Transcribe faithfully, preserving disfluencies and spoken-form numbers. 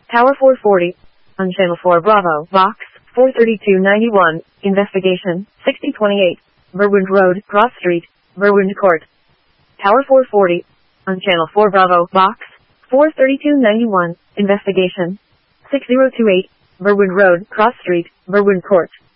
Tower four forty. On Channel four Bravo, Box four thirty-two ninety-one. Investigation, sixty twenty-eight. Berwind Road, Cross Street, Berwind Court. Tower four forty. On Channel four Bravo, Box four thirty-two ninety-one. Investigation, six zero two eight. Berwind Road, Cross Street, Berwind Court.